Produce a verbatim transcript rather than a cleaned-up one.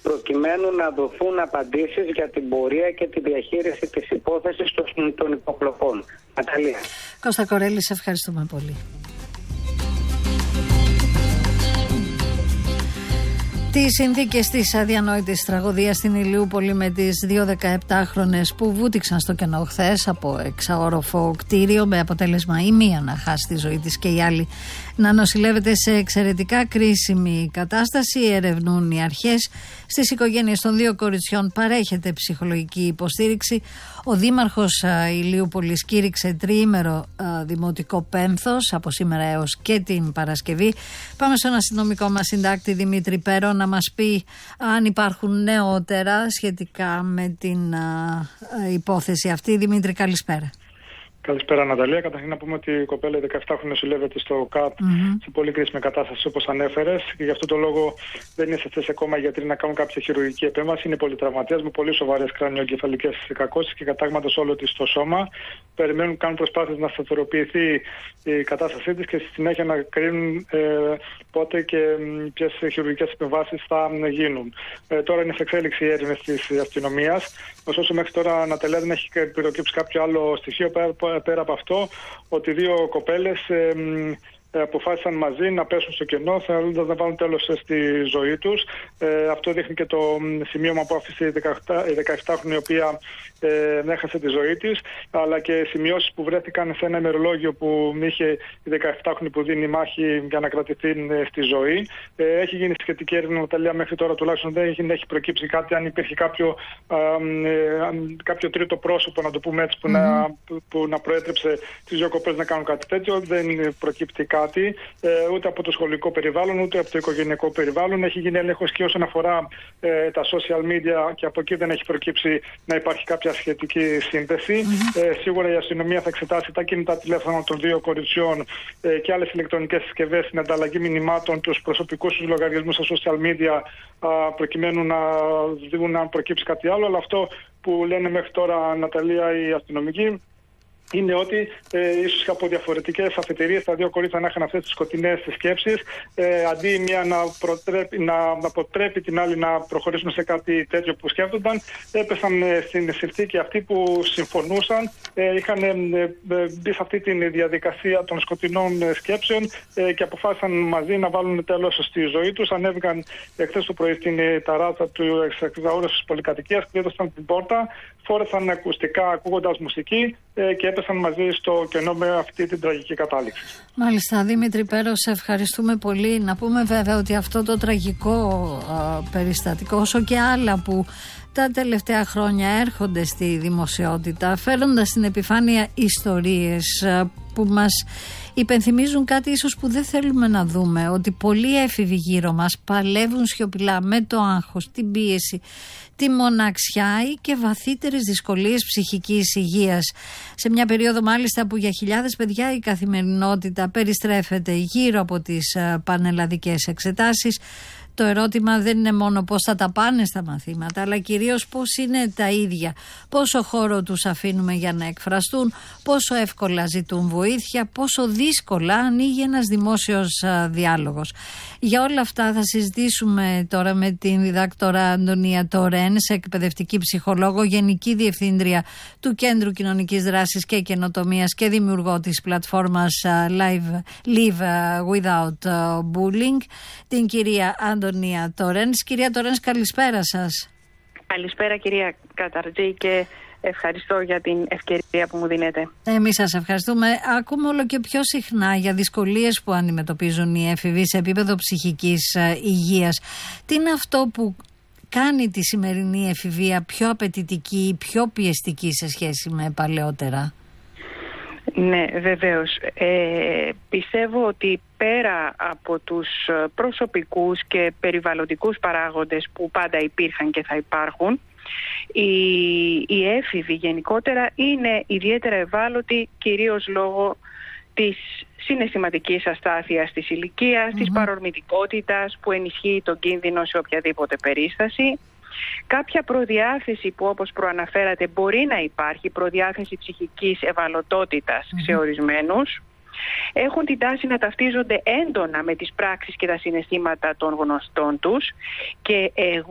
προκειμένου να δοθούν απαντήσεις για την πορεία και τη διαχείριση της υπόθεσης των υποκλοπών. Ναταλία. Κώστα Κορέλη, σε ευχαριστούμε πολύ. Τις συνθήκες της αδιανόητης τραγωδίας στην Ηλιούπολη με τις δύο δεκαεπτάχρονες που βούτυξαν στο κενό χθες από εξαόροφο κτίριο, με αποτέλεσμα η μία να χάσει τη ζωή της και η άλλη να νοσηλεύεται σε εξαιρετικά κρίσιμη κατάσταση, ερευνούν οι αρχές. Στις οικογένειες των δύο κοριτσιών παρέχεται ψυχολογική υποστήριξη. Ο Δήμαρχος Ηλιούπολης κήρυξε τριήμερο δημοτικό πένθος από σήμερα έως και την Παρασκευή. Πάμε στον αστυνομικό μας συντάκτη Δημήτρη Πέρο να μας πει αν υπάρχουν νεότερα σχετικά με την α, υπόθεση αυτή. Δημήτρη, καλησπέρα. Καλησπέρα, Ναταλία. Καταρχήν να πούμε ότι η κοπέλα δεκαεπτάχρονη νοσηλεύεται στο ΚΑΤ mm-hmm. σε πολύ κρίσιμη κατάσταση, όπως ανέφερες, και γι' αυτό το λόγο δεν είναι σε θέση ακόμα οι γιατροί να κάνουν κάποια χειρουργική επέμβαση. Είναι πολυτραυματίας με πολύ σοβαρές κρανιοεγκεφαλικές κακώσεις και κατάγματα σε όλο της το σώμα. Περιμένουν, κάνουν προσπάθειες να σταθεροποιηθεί η κατάστασή της και στη συνέχεια να κρίνουν ε, πότε και ποιες χειρουργικές επεμβάσεις θα γίνουν. Ε, τώρα είναι σε εξέλιξη οι έρευνες της αστυνομίας. Ωστόσο, μέχρι τώρα, Ναταλία, δεν έχει προκύψει κάποιο άλλο στοιχείο πέρα από αυτό, ότι δύο κοπέλες ε, ε, αποφάσισαν μαζί να πέσουν στο κενό, θέλοντας να βάλουν τέλος στη ζωή τους. Ε, αυτό δείχνει και το σημείωμα που άφησε η δεκαεπτάχρονη, η οποία ε, έχασε τη ζωή της, αλλά και σημειώσεις που βρέθηκαν σε ένα ημερολόγιο που είχε η δεκαεπτάχρονη που δίνει μάχη για να κρατηθεί στη ζωή. Ε, έχει γίνει σχετική έρευνα, Ναταλία, μέχρι τώρα τουλάχιστον δεν έχει, έχει προκύψει κάτι, αν υπήρχε κάποιο, α, ε, κάποιο τρίτο πρόσωπο, να το πούμε έτσι, που, mm. να, που να προέτρεψε τις δύο κοπέλες να κάνουν κάτι τέτοιο. Δεν προκύπτει κάτι, ε, ούτε από το σχολικό περιβάλλον, ούτε από το οικογενειακό περιβάλλον. Έχει γίνει έλεγχος και όσον αφορά ε, τα social media και από εκεί δεν έχει προκύψει να υπάρχει κάποια σχετική σύνδεση. Mm-hmm. Ε, σίγουρα η αστυνομία θα εξετάσει τα κινητά τηλέφωνα των δύο κοριτσιών ε, και άλλες ηλεκτρονικές συσκευές στην ανταλλαγή μηνυμάτων, τους προσωπικούς τους λογαριασμούς στα social media, α, προκειμένου να δουν αν προκύψει κάτι άλλο. Αλλά αυτό που λένε μέχρι τώρα, Ναταλία, οι αστυνομικοί, είναι ότι ε, ίσως από διαφορετικές αφετηρίες τα δύο κορίτσια να είχαν αυτές τις σκοτεινές σκέψεις, ε, αντί η μία να, προτρέπει, να, να αποτρέπει την άλλη να προχωρήσουν σε κάτι τέτοιο που σκέφτονταν, έπεσαν ε, στην συνθήκη αυτή που συμφωνούσαν, ε, είχαν ε, μπει σε αυτή τη διαδικασία των σκοτεινών σκέψεων ε, και αποφάσισαν μαζί να βάλουν τέλος στη ζωή τους. Ανέβηκαν εχθές το πρωί στην ταράτσα του εξακριβαόρας της πολυκατοικίας, κλείδωσαν την πόρτα, φόρεσαν ακουστικά ακούγοντας μουσική ε, και έπεσαν μαζί στο κενό με αυτή την τραγική κατάληξη. Μάλιστα, Δημήτρη Πέρο, σε ευχαριστούμε πολύ. Να πούμε βέβαια ότι αυτό το τραγικό α, περιστατικό, όσο και άλλα που τα τελευταία χρόνια έρχονται στη δημοσιότητα, φέρνοντας στην επιφάνεια ιστορίες α, που μας υπενθυμίζουν κάτι ίσως που δεν θέλουμε να δούμε, ότι πολλοί έφηβοι γύρω μας παλεύουν σιωπηλά με το άγχος, την πίεση, τη μοναξιά ή και βαθύτερες δυσκολίες ψυχικής υγείας. Σε μια περίοδο μάλιστα που για χιλιάδες παιδιά η καθημερινότητα περιστρέφεται γύρω από τις πανελλαδικές εξετάσεις. Το ερώτημα δεν είναι μόνο πώς θα τα πάνε στα μαθήματα, αλλά κυρίως πώς είναι τα ίδια, πόσο χώρο τους αφήνουμε για να εκφραστούν, πόσο εύκολα ζητούν βοήθεια, πόσο δύσκολα ανοίγει ένας δημόσιος α, διάλογος. Για όλα αυτά θα συζητήσουμε τώρα με την διδάκτορα Αντωνία Τορένς, εκπαιδευτική ψυχολόγο, γενική διευθύντρια του Κέντρου Κοινωνικής Δράσης και Καινοτομίας και δημιουργό της πλατφόρμας Live, Live Without Bullying, την κυρία Αντωνία Τορένς. Κυρία Τορένς, καλησπέρα σας. Καλησπέρα κυρία Καταρτζή και ευχαριστώ για την ευκαιρία που μου δίνετε. Εμείς σας ευχαριστούμε. Ακούμε όλο και πιο συχνά για δυσκολίες που αντιμετωπίζουν οι έφηβοι σε επίπεδο ψυχικής υγείας. Τι είναι αυτό που κάνει τη σημερινή εφηβεία πιο απαιτητική, πιο πιεστική σε σχέση με παλαιότερα? Ναι, βεβαίως. Ε, πιστεύω ότι πέρα από τους προσωπικούς και περιβαλλοντικούς παράγοντες που πάντα υπήρχαν και θα υπάρχουν, οι, οι έφηβοι γενικότερα είναι ιδιαίτερα ευάλωτοι, κυρίως λόγω της συναισθηματικής αστάθειας της ηλικίας, mm-hmm. της παρορμητικότητας που ενισχύει τον κίνδυνο σε οποιαδήποτε περίσταση. Κάποια προδιάθεση που, όπως προαναφέρατε, μπορεί να υπάρχει, προδιάθεση ψυχικής ευαλωτότητας mm-hmm. σε ορισμένους, έχουν την τάση να ταυτίζονται έντονα με τις πράξεις και τα συναισθήματα των γνωστών τους και εγώ